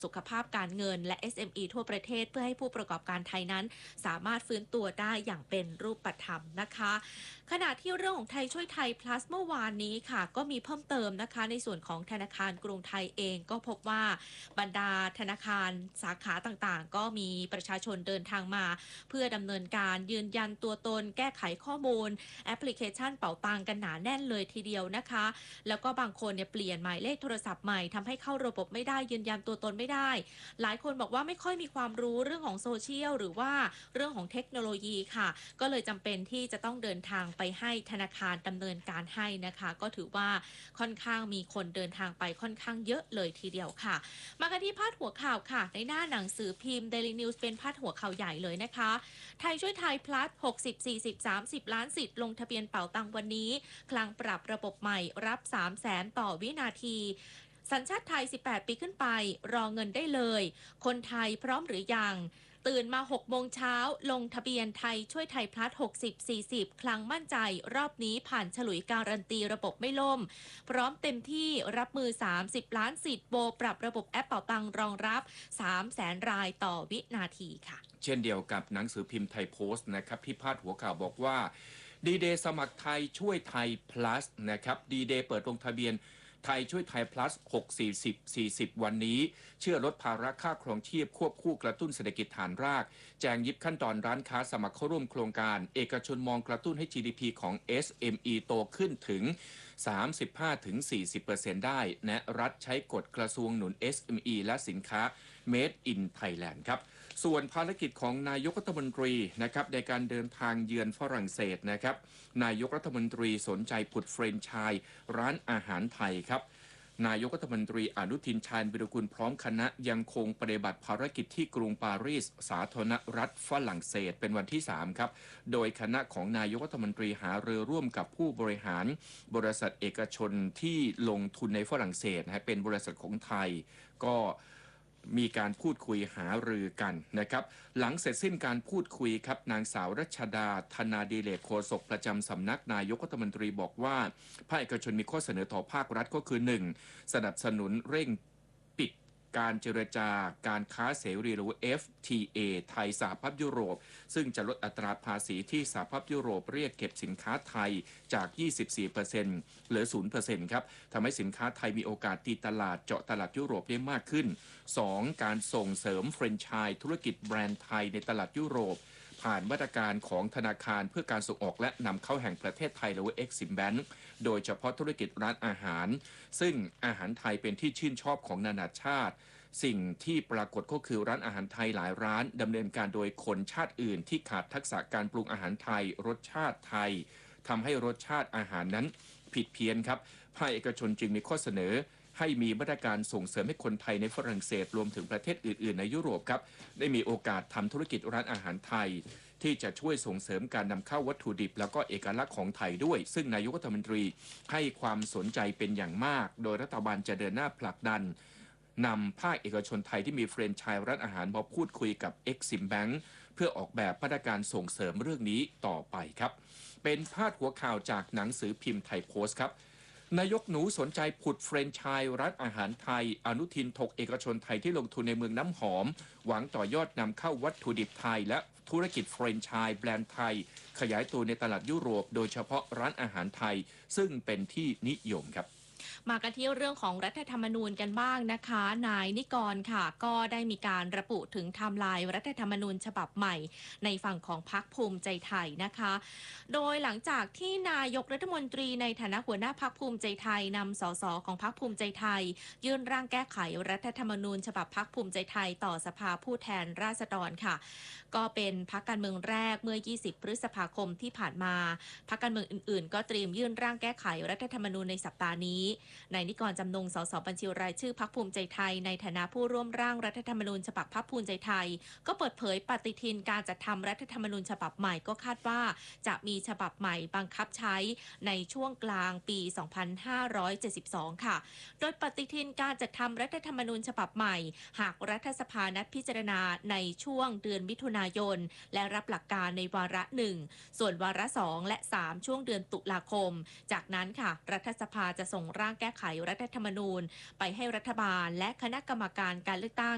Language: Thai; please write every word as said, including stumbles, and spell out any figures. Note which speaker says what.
Speaker 1: สุขภาพการเงินและ เอส เอ็ม อี ทั่วประเทศเพื่อให้ผู้ประกอบการไทยนั้นสามารถฟื้นตัวได้อย่างเป็นรูปธรรมนะคะขณะที่เรื่องของไทยช่วยไทย plus เมื่อวานนี้ค่ะก็มีเพิ่มเติมนะคะในส่วนของธนาคารกรุงไทยเองก็พบว่าบรรดาธนาคารสาขาต่างๆก็มีประชาชนเดินทางมาเพื่อดำเนินการยืนยันตัวตนแก้ไขข้อมูลแอปพลิเคชันเป๋าตังกันหนาแน่นเลยทีเดียวนะคะแล้วก็บางคนเนี่ยเปลี่ยนหมายเลขโทรศัพท์ใหม่ทำให้เข้าระบบไม่ได้ยืนยันตัวตนไม่ได้หลายคนบอกว่าไม่ค่อยมีความรู้เรื่องของโซเชียลหรือว่าเรื่องของเทคโนโลยีค่ะก็เลยจำเป็นที่จะต้องเดินทางไปให้ธนาคารดำเนินการให้นะคะก็ถือว่าค่อนข้างมีคนเดินทางไปค่อนข้างเยอะเลยทีเดียวค่ะมากันที่พาดหัวข่าวค่ะในหน้าหนังสือพิมพ์ Daily News เป็นพาดหัวข่าวใหญ่เลยนะคะไทยช่วยไทย plus หกสิบ สี่สิบ สามสิบล้านสิทธิ์ลงทะเบียนเป๋าตังวันนี้คลังปรับระบบใหม่รับ สามแสน ต่อวินาทีสัญชาติไทยสิบแปดปีขึ้นไปรอเงินได้เลยคนไทยพร้อมหรือยังตื่นมาหกโมงเช้าลงทะเบียนไทยช่วยไทยพลัสหกสิบ สี่สิบคลังมั่นใจรอบนี้ผ่านฉลุยการันตีระบบไม่ล่มพร้อมเต็มที่รับมือสามสิบล้านสิทธิ์โบปรับระบบแอปเป๋าตังรองรับ สามแสน รายต่อวินาทีค่ะ
Speaker 2: เช่นเดียวกับหนังสือพิมพ์ไทยโพสต์นะครับที่พาดหัวข่าวบอกว่าดีเดย์สมัครไทยช่วยไทย plus นะครับดีเดย์เปิดลงทะเบียนไทยช่วยไทย plus หก สี่สิบ สี่สิบ วันนี้เชื่อลดภาระค่าครองชีพควบคู่กระตุ้นเศรษฐกิจฐานรากแจงยิบขั้นตอนร้านค้าสมัครเข้าร่วมโครงการเอกชนมองกระตุ้นให้ จี ดี พี ของ เอส เอ็ม อี โตขึ้นถึง สามสิบห้าถึงสี่สิบเปอร์เซ็นต์ ได้แนะรัฐใช้กฎกระทรวงหนุน เอส เอ็ม อี และสินค้า Made in Thailand ครับส่วนภารกิจของนายกรัฐมนตรีนะครับในการเดินทางเยือนฝรั่งเศสนะครับนายกรัฐมนตรีสนใจผุดเฟรนไชส์ร้านอาหารไทยครับนายกรัฐมนตรีอนุทินชาญวิรุฬพร้อมคณะยังคงปฏิบัติภารกิจที่กรุงปารีสสาธารณรัฐฝรั่งเศสเป็นวันที่สามครับโดยคณะของนายกรัฐมนตรีหารือร่วมกับผู้บริหารบริษัทเอกชนที่ลงทุนในฝรั่งเศสนะเป็นบริษัทของไทยก็มีการพูดคุยหารือกันนะครับหลังเสร็จสิ้นการพูดคุยครับนางสาวรัชดาธนาดีเลกโฆษกประจำสำนักนายกรัฐมนตรีบอกว่าภาคเอกชนมีข้อเสนอต่อภาครัฐก็คือ หนึ่ง สนับสนุนเร่งปิดการเจรจาการค้าเสรีหรือ เอฟ ที เอ ไทยสหภาพยุโรปซึ่งจะลดอัตราภาษีที่สหภาพยุโรปเรียกเก็บสินค้าไทยจาก ยี่สิบสี่เปอร์เซ็นต์ เหลือ ศูนย์เปอร์เซ็นต์ ครับทำให้สินค้าไทยมีโอกาสตีตลาดเจาะตลาดยุโรปได้มากขึ้น สอง การส่งเสริมแฟรนไชส์ธุรกิจแบรนด์ไทยในตลาดยุโรปผ่านมาตรการของธนาคารเพื่อการส่งออกและนำเข้าแห่งประเทศไทยหรือว่า Exim Bank โดยเฉพาะธุรกิจร้านอาหารซึ่งอาหารไทยเป็นที่ชื่นชอบของนานาชาติสิ่งที่ปรากฏก็คือร้านอาหารไทยหลายร้านดำเนินการโดยคนชาติอื่นที่ขาดทักษะการปรุงอาหารไทยรสชาติไทยทำให้รสชาติอาหารนั้นผิดเพี้ยนครับภาคเอกชนจึงมีข้อเสนอให้มีมาตรการส่งเสริมให้คนไทยในฝรั่งเศสรวมถึงประเทศอื่นๆในยุโรปครับได้มีโอกาสทำธุรกิจร้านอาหารไทยที่จะช่วยส่งเสริมการนำเข้าวัตถุดิบแล้วก็เอกลักษณ์ของไทยด้วยซึ่งนายกรัฐมนตรีให้ความสนใจเป็นอย่างมากโดยรัฐบาลจะเดินหน้าผลักดันนำภาคเอกชนไทยที่มีแฟรนไชส์ร้านอาหารมาพูดคุยกับ Exim Bank เพื่อออกแบบมาตรการส่งเสริมเรื่องนี้ต่อไปครับเป็นพาดหัวข่าวจากหนังสือพิมพ์ไทยโพสต์ครับนายกหนูสนใจผุดแฟรนไชส์ร้านอาหารไทยอนุทินถกเอกชนไทยที่ลงทุนในเมืองน้ำหอมหวังต่อยอดนำเข้าวัตถุดิบไทยและธุรกิจแฟรนไชส์แบรนด์ไทยขยายตัวในตลาดยุโรปโดยเฉพาะร้านอาหารไทยซึ่งเป็นที่นิยมครับ
Speaker 1: มากันที่เรื่องของรัฐธรรมนูญกันบ้างนะคะนายนิกรค่ะก็ได้มีการระบุถึงไทม์ไลน์รัฐธรรมนูญฉบับใหม่ในฝั่งของพรรคภูมิใจไทยนะคะโดยหลังจากที่นายกรัฐมนตรีในฐานะหัวหน้าพรรคภูมิใจไทยนำสสของพรรคภูมิใจไทยยื่นร่างแก้ไขรัฐธรรมนูญฉบับพรรคภูมิใจไทยต่อสภาผู้แทนราษฎรค่ะก็เป็นพรรคการเมืองแรกเมื่อยี่สิบพฤษภาคมที่ผ่านมาพรรคการเมืองอื่นๆก็เตรียมยื่นร่างแก้ไขรัฐธรรมนูญในสัปดาห์นี้นายนิกรจำนงสสบัญชีรายชื่อพรรคภูมิใจไทยในฐานะผู้ร่วมร่างรัฐธรรมนูญฉบับพรรคภูมิใจไทยก็เปิดเผยปฏิทินการจัดทำรัฐธรรมนูญฉบับใหม่ก็คาดว่าจะมีฉบับใหม่บังคับใช้ในช่วงกลางปี สองพันห้าร้อยเจ็ดสิบสอง ค่ะโดยปฏิทินการจัดทำรัฐธรรมนูญฉบับใหม่หากรัฐสภานัดพิจารณาในช่วงเดือนมิถุนายนและรับหลักการในวาระหนึ่งส่วนวาระสองและสามช่วงเดือนตุลาคมจากนั้นค่ะรัฐสภาจะส่งร่างแก้ไขรัฐธรรมนูญไปให้รัฐบาลและคณะกรรมการการเลือกตั้ง